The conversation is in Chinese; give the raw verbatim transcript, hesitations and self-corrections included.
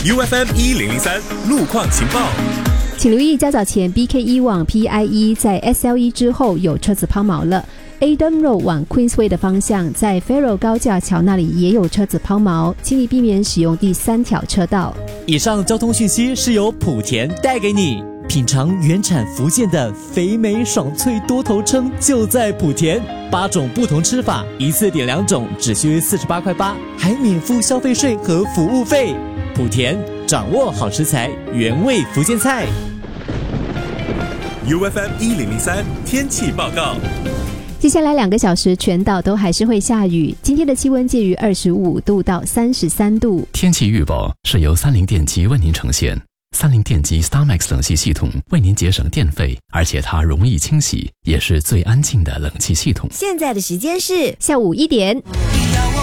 U F M 一零零三路况情报。 请留意较早前 B K 一 往 P I E 在 S L E 之后有车子抛锚了。Adam Road 往 Queensway 的方向，在 Farrow 高架桥那里也有车子抛锚，请你避免使用第三条车道。 以上交通讯息是由莆田带给你。品尝原产福建的肥美爽脆多头称就在莆田，八种不同吃法，一次点两种，只需四十八块八，还免付消费税和服务费。莆田掌握好食材，原味福建菜。 U F M 一零零三天气报告。 接下来两个小时全岛都还是会下雨，今天的气温介于二十五度到三十三度。 天气预报是由三菱电机为您呈现。三菱电机 StarMax 冷气系统为您节省电费，而且它容易清洗，也是最安静的冷气系统。 现在的时间是下午一点。